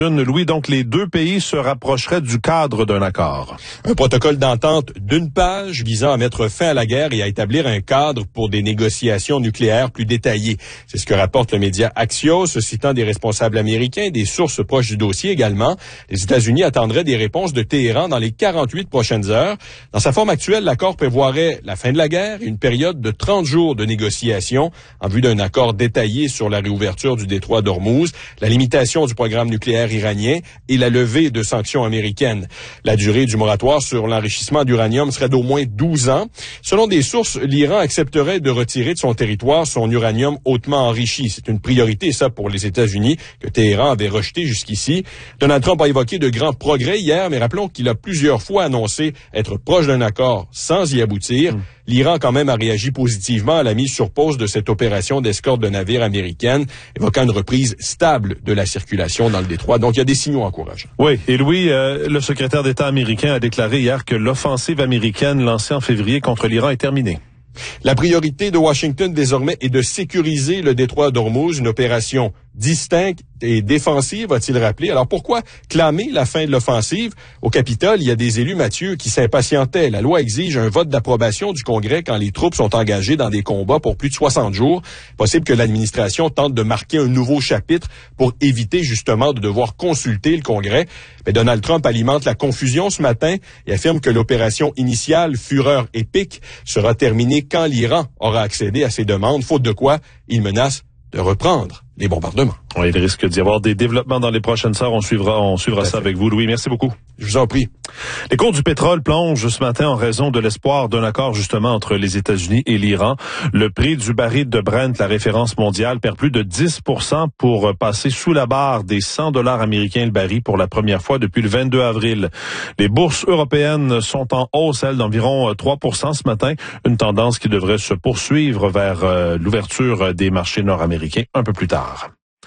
Louis, donc les deux pays se rapprocheraient du cadre d'un accord. Un protocole d'entente d'une page visant à mettre fin à la guerre et à établir un cadre pour des négociations nucléaires plus détaillées. C'est ce que rapporte le média Axios, citant des responsables américains et des sources proches du dossier également. Les États-Unis attendraient des réponses de Téhéran dans les 48 prochaines heures. Dans sa forme actuelle, l'accord prévoirait la fin de la guerre et une période de 30 jours de négociations en vue d'un accord détaillé sur la réouverture du détroit d'Ormuz, la limitation du programme nucléaire iranien et la levée de sanctions américaines. La durée du moratoire sur l'enrichissement d'uranium serait d'au moins 12 ans. Selon des sources, l'Iran accepterait de retirer de son territoire son uranium hautement enrichi. C'est une priorité, ça, pour les États-Unis, que Téhéran avait rejeté jusqu'ici. Donald Trump a évoqué de grands progrès hier, mais rappelons qu'il a plusieurs fois annoncé être proche d'un accord sans y aboutir. L'Iran, quand même, a réagi positivement à la mise sur pause de cette opération d'escorte de navires américaine, évoquant une reprise stable de la circulation dans le détroit. Donc, il y a des signaux encourageants. Oui, et Louis, le secrétaire d'État américain a déclaré hier que l'offensive américaine lancée en février contre l'Iran est terminée. La priorité de Washington désormais est de sécuriser le détroit d'Ormuz, une opération distincte et défensive, a-t-il rappelé. Alors pourquoi clamer la fin de l'offensive? Au Capitole, il y a des élus, Mathieu, qui s'impatientaient. La loi exige un vote d'approbation du Congrès quand les troupes sont engagées dans des combats pour plus de 60 jours. Possible que l'administration tente de marquer un nouveau chapitre pour éviter justement de devoir consulter le Congrès. Mais Donald Trump alimente la confusion ce matin et affirme que l'opération initiale, Fureur épique, sera terminée quand l'Iran aura accédé à ses demandes, faute de quoi il menace de reprendre les bombardements. Oui, il risque d'y avoir des développements dans les prochaines heures. On suivra ça avec vous, Louis. Merci beaucoup. Je vous en prie. Les cours du pétrole plongent ce matin en raison de l'espoir d'un accord justement entre les États-Unis et l'Iran. Le prix du baril de Brent, la référence mondiale, perd plus de 10% pour passer sous la barre des $100 américains le baril pour la première fois depuis le 22 avril. Les bourses européennes sont en hausse, elles, d'environ 3% ce matin, une tendance qui devrait se poursuivre vers l'ouverture des marchés nord-américains un peu plus tard.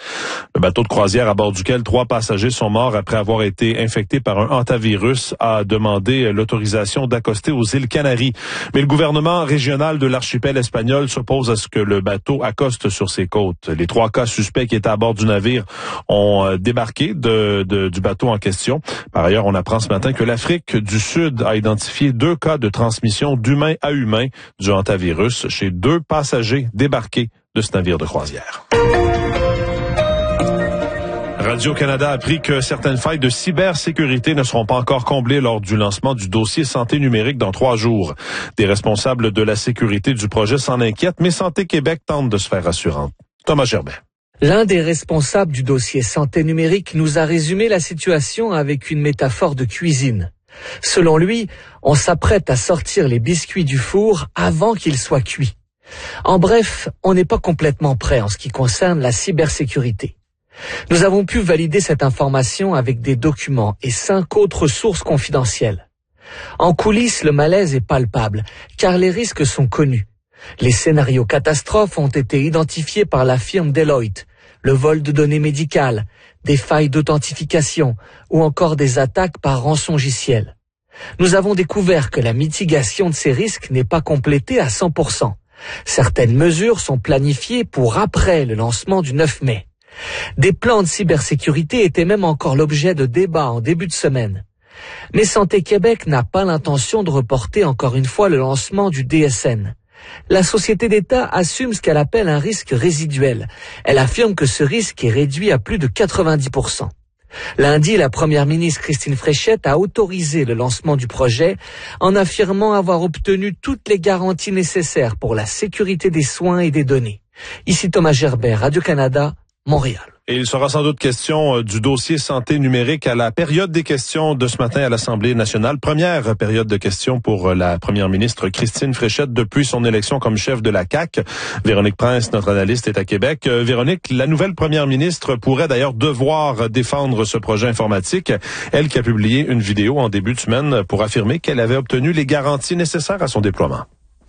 Le bateau de croisière à bord duquel 3 passagers sont morts après avoir été infectés par un hantavirus a demandé l'autorisation d'accoster aux îles Canaries. Mais le gouvernement régional de l'archipel espagnol s'oppose à ce que le bateau accoste sur ses côtes. Les 3 cas suspects qui étaient à bord du navire ont débarqué du bateau en question. Par ailleurs, on apprend ce matin que l'Afrique du Sud a identifié 2 cas de transmission d'humain à humain du hantavirus chez 2 passagers débarqués de ce navire de croisière. Radio-Canada a appris que certaines failles de cybersécurité ne seront pas encore comblées lors du lancement du dossier santé numérique dans 3 jours. Des responsables de la sécurité du projet s'en inquiètent, mais Santé Québec tente de se faire rassurante. Thomas Gerbet. L'un des responsables du dossier santé numérique nous a résumé la situation avec une métaphore de cuisine. Selon lui, on s'apprête à sortir les biscuits du four avant qu'ils soient cuits. En bref, on n'est pas complètement prêt en ce qui concerne la cybersécurité. Nous avons pu valider cette information avec des documents et 5 autres sources confidentielles. En coulisses, le malaise est palpable, car les risques sont connus. Les scénarios catastrophes ont été identifiés par la firme Deloitte, le vol de données médicales, des failles d'authentification ou encore des attaques par rançongiciel. Nous avons découvert que la mitigation de ces risques n'est pas complétée à 100%. Certaines mesures sont planifiées pour après le lancement du 9 mai. Des plans de cybersécurité étaient même encore l'objet de débats en début de semaine. Mais Santé Québec n'a pas l'intention de reporter encore une fois le lancement du DSN. La société d'État assume ce qu'elle appelle un risque résiduel. Elle affirme que ce risque est réduit à plus de 90%. Lundi, la première ministre Christine Fréchette a autorisé le lancement du projet en affirmant avoir obtenu toutes les garanties nécessaires pour la sécurité des soins et des données. Ici Thomas Gerbet, Radio-Canada, Montréal. Et il sera sans doute question du dossier santé numérique à la période des questions de ce matin à l'Assemblée nationale. Première période de questions pour la première ministre Christine Fréchette depuis son élection comme chef de la CAQ. Véronique Prince, notre analyste, est à Québec. Véronique, la nouvelle première ministre pourrait d'ailleurs devoir défendre ce projet informatique. Elle qui a publié une vidéo en début de semaine pour affirmer qu'elle avait obtenu les garanties nécessaires à son déploiement.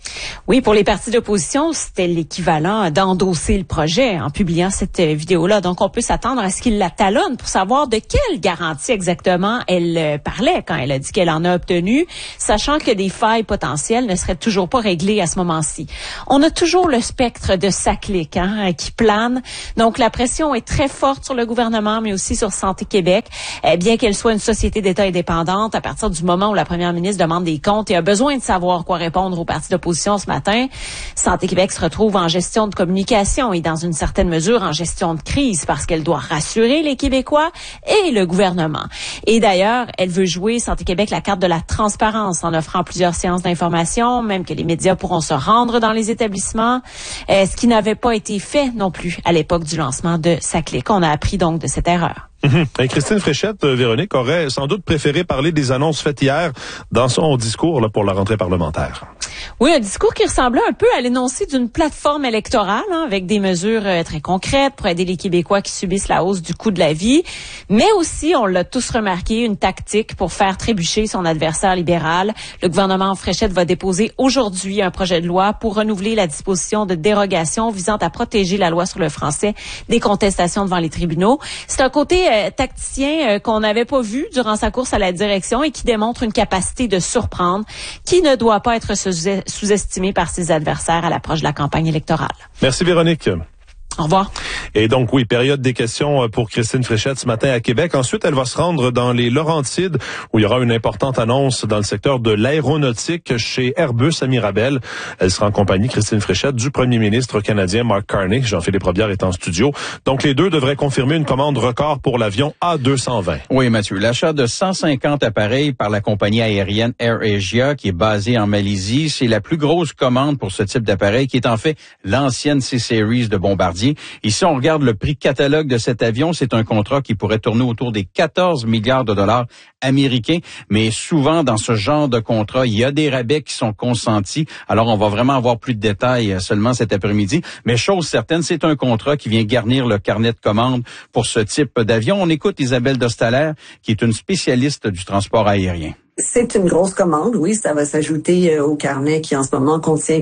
Oui, pour les partis d'opposition, c'était l'équivalent d'endosser le projet en publiant cette vidéo-là. Donc, on peut s'attendre à ce qu'il la talonne pour savoir de quelle garantie exactement elle parlait quand elle a dit qu'elle en a obtenu, sachant que des failles potentielles ne seraient toujours pas réglées à ce moment-ci. On a toujours le spectre de Saclic qui plane. Donc, la pression est très forte sur le gouvernement, mais aussi sur Santé Québec. Bien qu'elle soit une société d'État indépendante, à partir du moment où la première ministre demande des comptes et a besoin de savoir quoi répondre aux partis d'opposition ce matin, Santé Québec se retrouve en gestion de communication et dans une certaine mesure en gestion de crise parce qu'elle doit rassurer les Québécois et le gouvernement. Et d'ailleurs, elle veut jouer, Santé Québec, la carte de la transparence en offrant plusieurs séances d'information, même que les médias pourront se rendre dans les établissements, ce qui n'avait pas été fait non plus à l'époque du lancement de Saclic. On a appris donc de cette erreur. Et Christine Fréchette, Véronique, aurait sans doute préféré parler des annonces faites hier dans son discours pour la rentrée parlementaire. Oui, un discours qui ressemblait un peu à l'énoncé d'une plateforme électorale, avec des mesures très concrètes pour aider les Québécois qui subissent la hausse du coût de la vie, mais aussi, on l'a tous remarqué, une tactique pour faire trébucher son adversaire libéral. Le gouvernement Fréchette va déposer aujourd'hui un projet de loi pour renouveler la disposition de dérogation visant à protéger la loi sur le français des contestations devant les tribunaux. C'est un côté tacticien qu'on n'avait pas vu durant sa course à la direction et qui démontre une capacité de surprendre qui ne doit pas être sous-estimé par ses adversaires à l'approche de la campagne électorale. Merci Véronique. Au revoir. Et donc, oui, période des questions pour Christine Fréchette ce matin à Québec. Ensuite, elle va se rendre dans les Laurentides où il y aura une importante annonce dans le secteur de l'aéronautique chez Airbus à Mirabel. Elle sera en compagnie, Christine Fréchette, du premier ministre canadien Mark Carney. Jean-Philippe Robillard est en studio. Donc, les deux devraient confirmer une commande record pour l'avion A220. Oui, Mathieu. L'achat de 150 appareils par la compagnie aérienne AirAsia, qui est basée en Malaisie, c'est la plus grosse commande pour ce type d'appareil, qui est en fait l'ancienne C-Series de Bombardier. Ici, on regarde le prix catalogue de cet avion. C'est un contrat qui pourrait tourner autour des 14 milliards de dollars américains. Mais souvent, dans ce genre de contrat, il y a des rabais qui sont consentis. Alors, on va vraiment avoir plus de détails seulement cet après-midi. Mais chose certaine, c'est un contrat qui vient garnir le carnet de commandes pour ce type d'avion. On écoute Isabelle Dostalaire, qui est une spécialiste du transport aérien. C'est une grosse commande, oui. Ça va s'ajouter au carnet qui en ce moment contient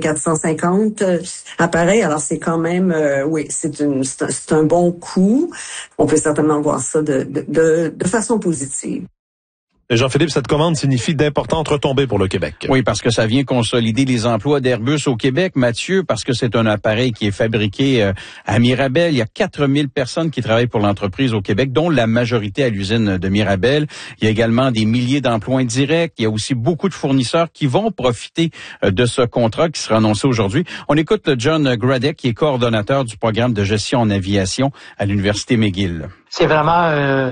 450 appareils. Alors c'est quand même, oui, c'est un bon coup. On peut certainement voir ça de façon positive. Et Jean-Philippe, cette commande signifie d'importantes retombées pour le Québec. Oui, parce que ça vient consolider les emplois d'Airbus au Québec, Mathieu, parce que c'est un appareil qui est fabriqué à Mirabel. Il y a 4000 personnes qui travaillent pour l'entreprise au Québec, dont la majorité à l'usine de Mirabel. Il y a également des milliers d'emplois indirects. Il y a aussi beaucoup de fournisseurs qui vont profiter de ce contrat qui sera annoncé aujourd'hui. On écoute John Gradek, qui est coordonnateur du programme de gestion en aviation à l'Université McGill. C'est vraiment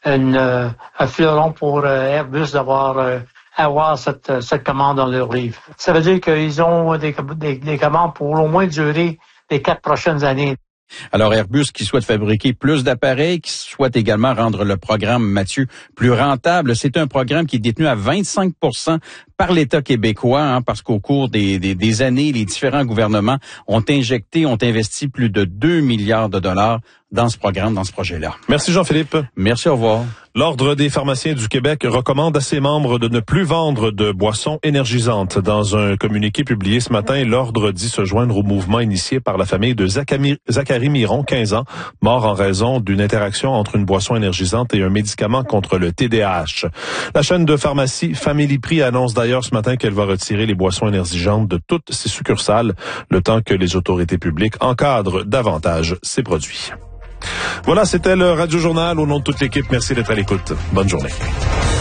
un fleuron pour Airbus d'avoir avoir cette commande dans leur livre. Ça veut dire qu'ils ont des commandes pour au moins durer les 4 prochaines années. Alors Airbus qui souhaite fabriquer plus d'appareils, qui souhaite également rendre le programme, Mathieu, plus rentable. C'est un programme qui est détenu à 25% par l'État québécois, parce qu'au cours des années, les différents gouvernements ont investi plus de 2 milliards de dollars dans ce programme, dans ce projet-là. Merci Jean-Philippe. Merci, au revoir. L'Ordre des pharmaciens du Québec recommande à ses membres de ne plus vendre de boissons énergisantes. Dans un communiqué publié ce matin, l'Ordre dit se joindre au mouvement initié par la famille de Zachary Miron, 15 ans, mort en raison d'une interaction entre une boisson énergisante et un médicament contre le TDAH. La chaîne de pharmacie Family Prix annonce d'ailleurs ce matin qu'elle va retirer les boissons énergisantes de toutes ses succursales, le temps que les autorités publiques encadrent davantage ces produits. Voilà, c'était le Radio Journal. Au nom de toute l'équipe, merci d'être à l'écoute. Bonne journée.